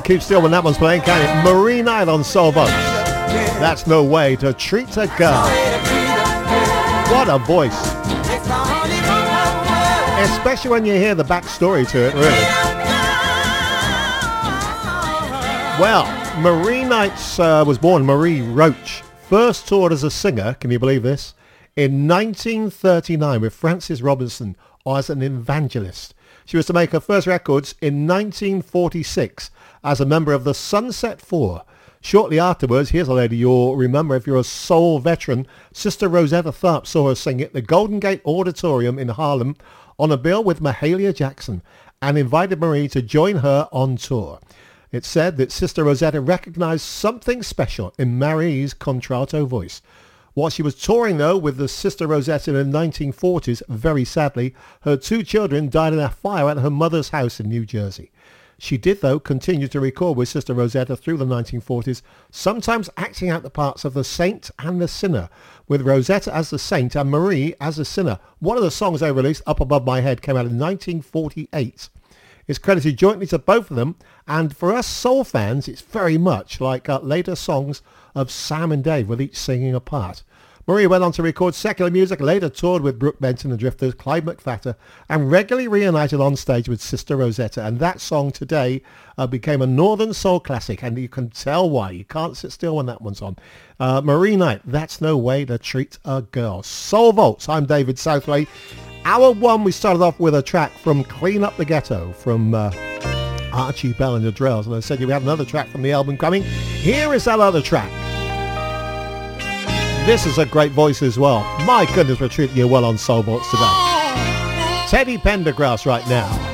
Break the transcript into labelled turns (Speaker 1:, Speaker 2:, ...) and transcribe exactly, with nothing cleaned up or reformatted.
Speaker 1: keep still when that one's playing, can it? Marie Knight on Soul Votes. That's no way to treat a girl. What a voice. Especially when you hear the backstory to it, really. Well, Marie Knight uh, was born Marie Roach. First toured as a singer, can you believe this? In nineteen thirty-nine with Francis Robinson as an evangelist. She was to make her first records in nineteen forty-six as a member of the Sunset Four. Shortly afterwards, here's a lady you'll remember if you're a soul veteran. Sister Rosetta Tharpe saw her sing at the Golden Gate Auditorium in Harlem on a bill with Mahalia Jackson and invited Marie to join her on tour. It's said that Sister Rosetta recognized something special in Marie's contralto voice. While she was touring, though, with the Sister Rosetta in the nineteen forties, very sadly, her two children died in a fire at her mother's house in New Jersey. She did, though, continue to record with Sister Rosetta through the nineteen forties, sometimes acting out the parts of the saint and the sinner, with Rosetta as the saint and Marie as the sinner. One of the songs they released, Up Above My Head, came out in nineteen forty-eight. It's credited jointly to both of them, and for us soul fans, it's very much like uh, later songs of Sam and Dave, with each singing a part. Marie went on to record secular music, later toured with Brooke Benton and Drifters, Clyde McPhatter, and regularly reunited on stage with Sister Rosetta. And that song today uh, became a Northern Soul classic, and you can tell why. You can't sit still when that one's on. Uh, Marie Knight, That's No Way to Treat a Girl. Soul Vaults, I'm David Southway. Hour one, we started off with a track from Clean Up the Ghetto from uh, Archie Bell and the Drells. And I said you had another track from the album coming. Here is that other track. This is a great voice as well. My goodness, we're treating you well on Soul Vaults today. Teddy Pendergrass right now.